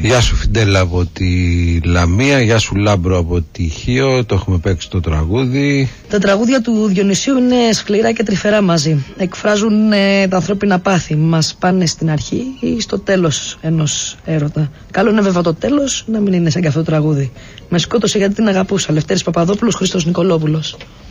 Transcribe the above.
Γεια σου Φιντέλα από τη Λαμία, γεια σου Λάμπρο από τη Χίο, το έχουμε παίξει το τραγούδι. Τα τραγούδια του Διονυσίου είναι σκληρά και τρυφερά μαζί. Εκφράζουν τα ανθρώπινα πάθη. Μας πάνε στην αρχή ή στο τέλος ενός έρωτα. Καλό είναι βέβαια το τέλος να μην είναι σαν και αυτό το τραγούδι. Με σκότωσε γιατί την αγαπούσα. Λευτέρης Παπαδόπουλος, Χρήστος Νικολόπουλος.